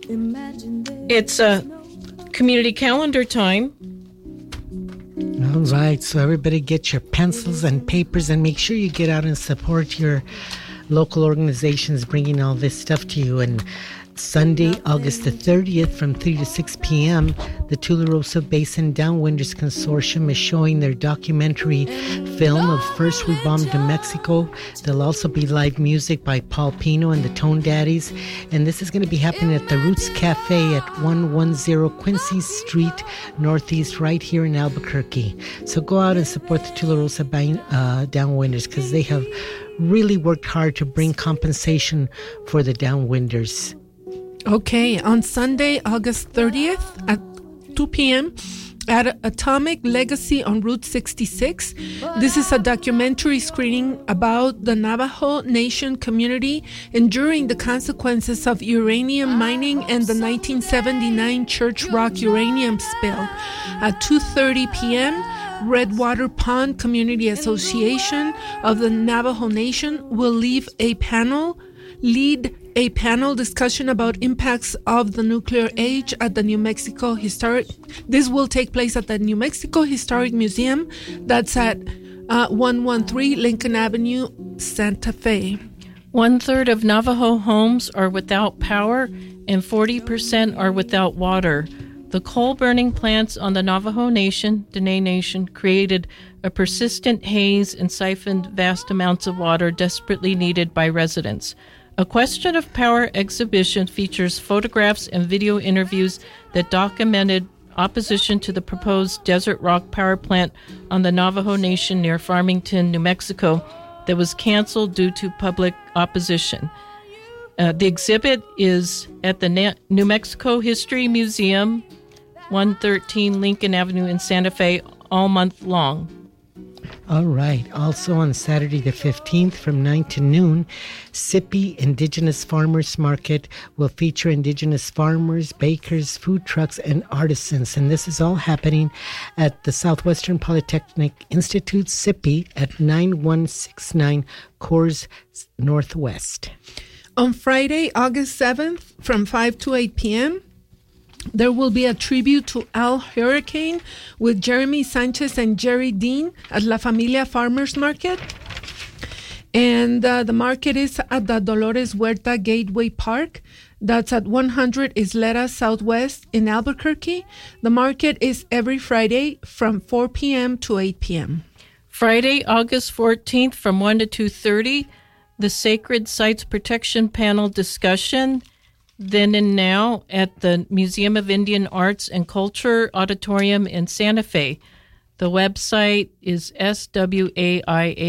It's a community calendar time. All right, so everybody get your pencils and papers and make sure you get out and support your local organizations bringing all this stuff to you. And Sunday, August the 30th from 3 to 6 p.m., the Tularosa Basin Downwinders Consortium is showing their documentary film of First We Bombed New Mexico. There'll also be live music by Paul Pino and the Tone Daddies. And this is going to be happening at the Roots Cafe at 110 Quincy Street, Northeast, right here in Albuquerque. So go out and support the Tularosa Downwinders because they have really worked hard to bring compensation for the Downwinders. Okay, on Sunday, August 30th at 2 p.m. at Atomic Legacy on Route 66. This is a documentary screening about the Navajo Nation community enduring the consequences of uranium mining and the 1979 Church Rock uranium spill. At 2:30 p.m., Redwater Pond Community Association of the Navajo Nation will lead a panel discussion about impacts of the nuclear age at the New Mexico Historic. This will take place at the New Mexico Historic Museum. That's at 113 Lincoln Avenue, Santa Fe. 1/3 of Navajo homes are without power and 40% are without water. The coal-burning plants on the Navajo Nation, Dene Nation, created a persistent haze and siphoned vast amounts of water desperately needed by residents. A Question of Power exhibition features photographs and video interviews that documented opposition to the proposed Desert Rock power plant on the Navajo Nation near Farmington, New Mexico, that was canceled due to public opposition. The exhibit is at the New Mexico History Museum, 113 Lincoln Avenue in Santa Fe, all month long. All right. Also on Saturday the 15th from 9 to noon, Sippy Indigenous Farmers Market will feature Indigenous farmers, bakers, food trucks, and artisans. And this is all happening at the Southwestern Polytechnic Institute, Sippy, at 9169 Coors Northwest. On Friday, August 7th from 5 to 8 p.m., there will be a tribute to Al Hurricane with Jeremy Sanchez and Jerry Dean at La Familia Farmers Market. And the market is at the Dolores Huerta Gateway Park. That's at 100 Isleta Southwest in Albuquerque. The market is every Friday from 4 p.m. to 8 p.m. Friday, August 14th from 1 to 2:30, the Sacred Sites Protection Panel discussion. Then and now at the Museum of Indian Arts and Culture Auditorium in Santa Fe. The website is swaia.org.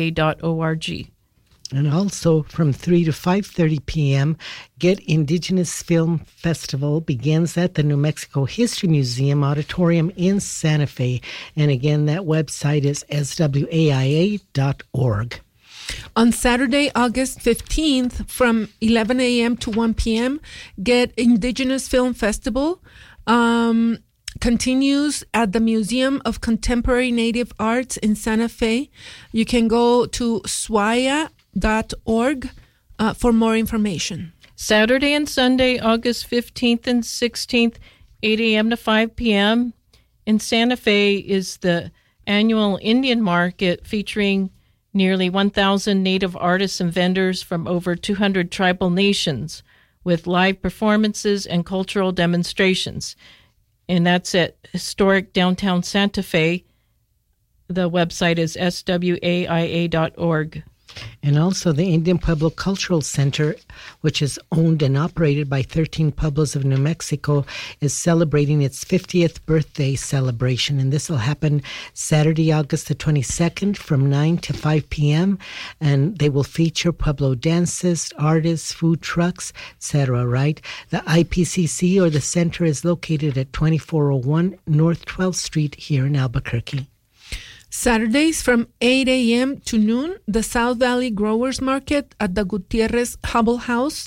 And also from 3 to 5:30 p.m., Get Indigenous Film Festival begins at the New Mexico History Museum Auditorium in Santa Fe. And again, that website is swaia.org. On Saturday, August 15th, from 11 a.m. to 1 p.m., Get Indigenous Film Festival continues at the Museum of Contemporary Native Arts in Santa Fe. You can go to swaia.org for more information. Saturday and Sunday, August 15th and 16th, 8 a.m. to 5 p.m. In Santa Fe is the annual Indian Market featuring nearly 1,000 Native artists and vendors from over 200 tribal nations with live performances and cultural demonstrations. And that's at historic downtown Santa Fe. The website is swaia.org. And also the Indian Pueblo Cultural Center, which is owned and operated by 13 Pueblos of New Mexico, is celebrating its 50th birthday celebration. And this will happen Saturday, August the 22nd from 9 to 5 p.m. And they will feature Pueblo dances, artists, food trucks, etc., right? The IPCC, or the center, is located at 2401 North 12th Street here in Albuquerque. Saturdays from 8 a.m. to noon, the South Valley Growers Market at the Gutierrez Hubble House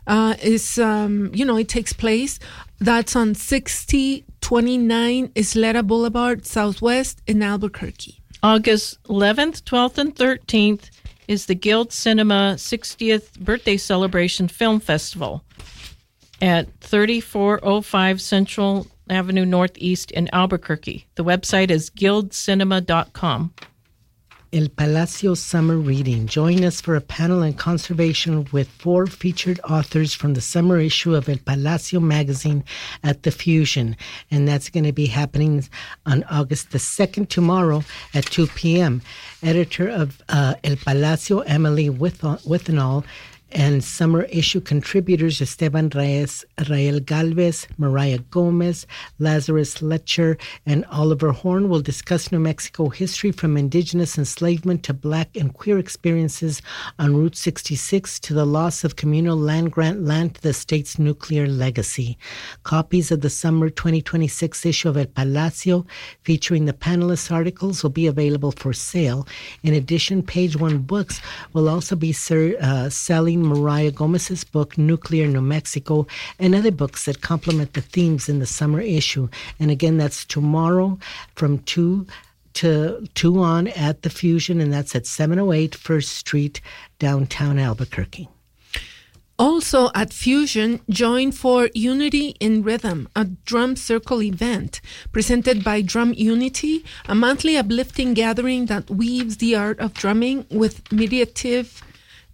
it takes place. That's on 6029 Isleta Boulevard, Southwest in Albuquerque. August 11th, 12th, and 13th is the Guild Cinema 60th Birthday Celebration Film Festival. at 3405 Central Avenue Northeast in Albuquerque. The website is guildcinema.com. El Palacio Summer Reading. Join us for a panel on conservation with 4 featured authors from the summer issue of El Palacio magazine at the Fusion. And that's going to be happening on August the 2nd, tomorrow at 2 p.m. Editor of El Palacio, Emily Withenall, and summer issue contributors Esteban Reyes, Rael Galvez, Mariah Gomez, Lazarus Letcher, and Oliver Horn will discuss New Mexico history from indigenous enslavement to Black and queer experiences on Route 66 to the loss of communal land grant land to the state's nuclear legacy. Copies of the summer 2026 issue of El Palacio featuring the panelists' articles will be available for sale. In addition, Page One Books will also be selling Mariah Gomez's book, Nuclear New Mexico, and other books that complement the themes in the summer issue. And again, that's tomorrow from 2 on at the Fusion, and that's at 708 First Street, downtown Albuquerque. Also at Fusion, join for Unity in Rhythm, a drum circle event presented by Drum Unity, a monthly uplifting gathering that weaves the art of drumming with meditative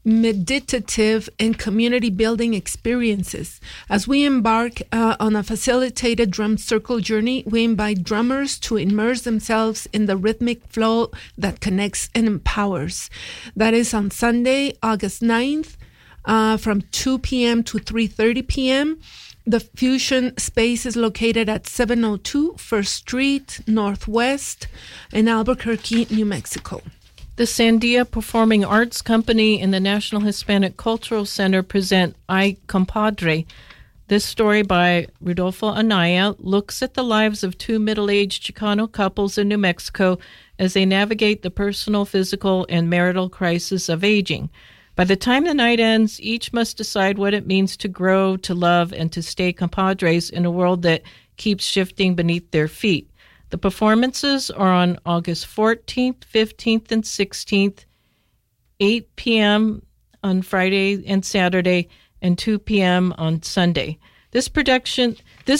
and community building experiences. As we embark on a facilitated drum circle journey, we invite drummers to immerse themselves in the rhythmic flow that connects and empowers. That is on Sunday, August 9th, from 2 p.m. to 3:30 p.m. The Fusion space is located at 702 First Street, Northwest in Albuquerque, New Mexico. The Sandia Performing Arts Company and the National Hispanic Cultural Center present Ay Compadre. This story by Rodolfo Anaya looks at the lives of 2 middle-aged Chicano couples in New Mexico as they navigate the personal, physical, and marital crisis of aging. By the time the night ends, each must decide what it means to grow, to love, and to stay compadres in a world that keeps shifting beneath their feet. The performances are on August 14th, 15th, and 16th, 8 p.m. on Friday and Saturday, and 2 p.m. on Sunday. This production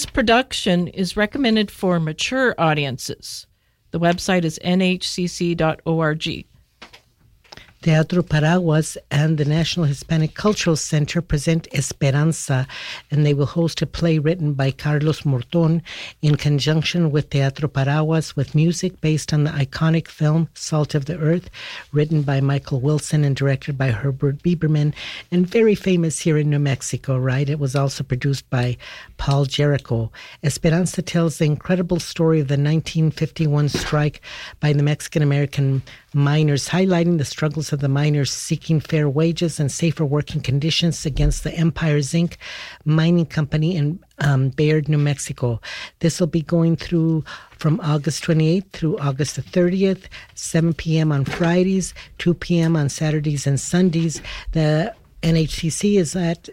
is recommended for mature audiences. The website is nhcc.org. Teatro Paraguas and the National Hispanic Cultural Center present Esperanza, and they will host a play written by Carlos Morton in conjunction with Teatro Paraguas, with music based on the iconic film Salt of the Earth, written by Michael Wilson and directed by Herbert Bieberman, and very famous here in New Mexico, right? It was also produced by Paul Jericho. Esperanza tells the incredible story of the 1951 strike by the Mexican-American miners, highlighting the struggles of the miners seeking fair wages and safer working conditions against the Empire Zinc mining company in Bayard, New Mexico. This will be going through from August 28th through August the 30th, 7 p.m. on Fridays, 2 p.m. on Saturdays and Sundays. The NHCC is at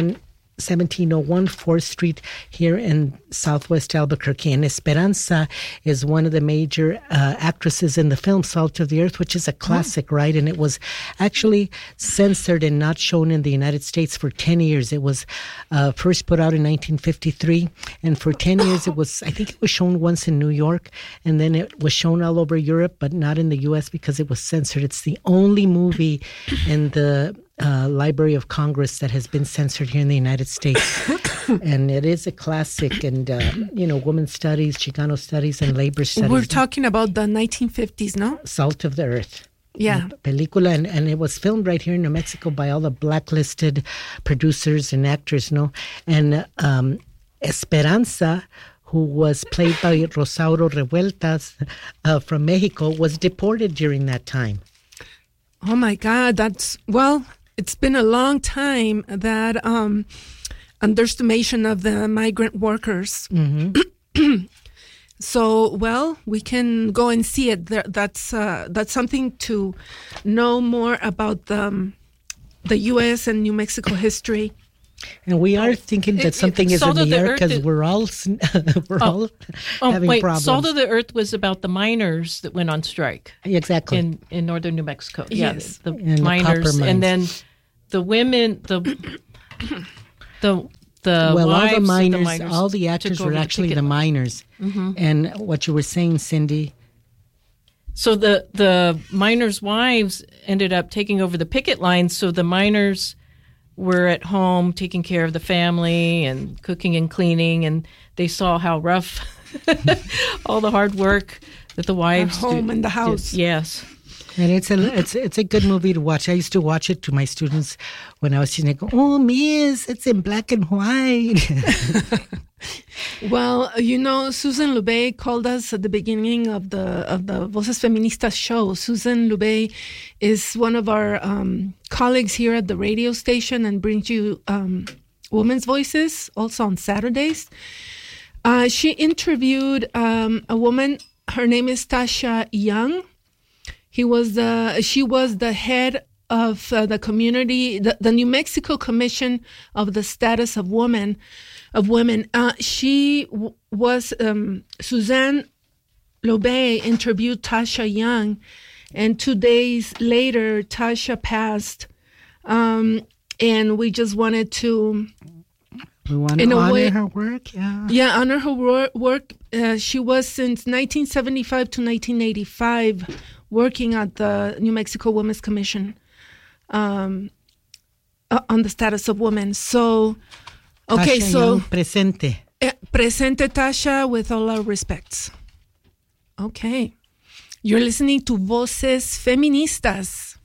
1701 4th Street here in Southwest Albuquerque. And Esperanza is one of the major actresses in the film Salt of the Earth, which is a classic, right? And it was actually censored and not shown in the United States for 10 years. It was first put out in 1953. And for 10 years, I think it was shown once in New York. And then it was shown all over Europe, but not in the U.S. because it was censored. It's the only movie in the Library of Congress that has been censored here in the United States. And it is a classic, and women's studies, Chicano studies, and labor studies. We're talking about the 1950s, no? Salt of the Earth. Yeah. Película, and it was filmed right here in New Mexico by all the blacklisted producers and actors, no? And Esperanza, who was played by Rosauro Revueltas from Mexico, was deported during that time. Oh my God, it's been a long time, that underestimation of the migrant workers. Mm-hmm. So, we can go and see it. That's something to know more about the U.S. and New Mexico history. And we are thinking that something is in the air because we're all having problems. Salt of the Earth was about the miners that went on strike. Exactly. In northern New Mexico. Yes. The miners. And then the women, the Well, wives all of the miners, all the took actors over were actually picket the line. miners. And what you were saying, Cindy, So the miners' wives ended up taking over the picket lines. So the miners were at home taking care of the family and cooking and cleaning, and they saw how rough all the hard work that the wives At home in the house. Yes. and it's a good movie to watch. I used to watch it to my students when I was teaching. I go, "Oh, miss, it's in black and white." Well, Susan Lubey called us at the beginning of the Voces Feministas show. Susan Lubey is one of our colleagues here at the radio station and brings you women's voices also on Saturdays. She interviewed a woman. Her name is Tasha Young. She was the head of the community, the New Mexico Commission of the Status of Women. She was Suzanne Lubey interviewed Tasha Young, and 2 days later Tasha passed, and we just wanted to. We want to honor her work, Yeah, honor her work. She was since 1975 to 1985 working at the New Mexico Women's Commission on the status of women. So, okay, Tasha so Young, presente. Presente Tasha with all our respects. Okay. You're listening to Voces Feministas.